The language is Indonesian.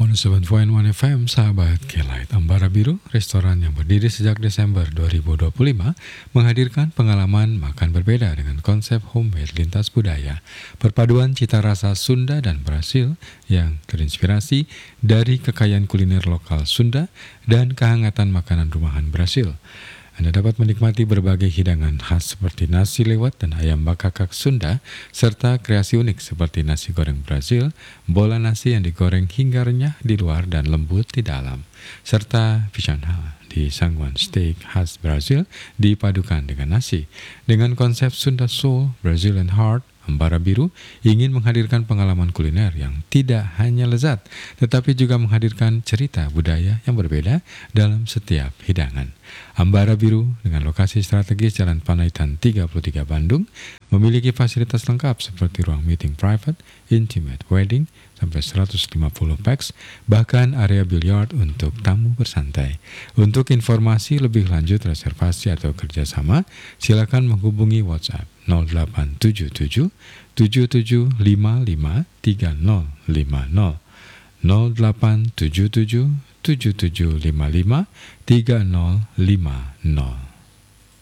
107.1 FM, sahabat Kelight. Ambara Biru, restoran yang berdiri sejak Desember 2025, menghadirkan pengalaman makan berbeda dengan konsep homemade lintas budaya. Perpaduan cita rasa Sunda dan Brasil yang terinspirasi dari kekayaan kuliner lokal Sunda dan kehangatan makanan rumahan Brasil. Anda dapat menikmati berbagai hidangan khas seperti nasi lewat dan ayam bakakak Sunda, serta kreasi unik seperti nasi goreng Brasil, bola nasi yang digoreng hingga renyah di luar dan lembut di dalam, serta picanha di sangguan steak khas Brasil dipadukan dengan nasi. Dengan konsep Sunda Soul, Brazilian Heart, Ambara Biru ingin menghadirkan pengalaman kuliner yang tidak hanya lezat, tetapi juga menghadirkan cerita budaya yang berbeda dalam setiap hidangan. Ambara Biru dengan lokasi strategis Jalan Panaitan 33 Bandung memiliki fasilitas lengkap seperti ruang meeting private, intimate wedding, sampai 150 pax, bahkan area biliar untuk tamu bersantai. Untuk informasi lebih lanjut, reservasi atau kerjasama, silakan menghubungi WhatsApp 0877 7755 3050 0877 7755 3050.